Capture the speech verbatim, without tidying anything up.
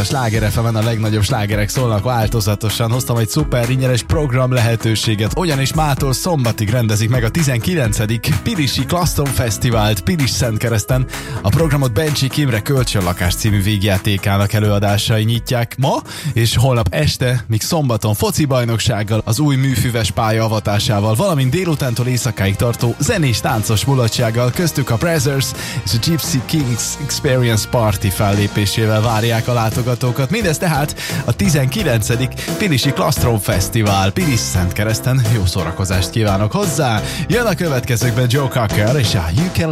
a Sláger ef emen a legnagyobb slágerek szólnak változatosan. Hoztam egy szuper ingyenes program lehetőséget. Ugyanis mától szombatig rendezik meg a tizenkilencedik Pilisi Klaszton Fesztivált Pilis-Szentkereszten. A programot Bencsik Imre Kölcsönlakás című vígjátékának előadásai nyitják ma, és holnap este, míg szombaton foci bajnoksággal, az új műfüves pálya avatásával, valamint délutántól éjszakáig tartó zenés táncos mulatsággal, köztük a Brazzers és a Gypsy Kings Experience Party fellépésével várják a látogatókat. Mindez tehát a tizenkilencedik Pilisi Klaszton Fesztivál Pilis-Szentkereszten. Jó szórakozást kívánok hozzá! Jön a következőkben Joe Cocker és a You Can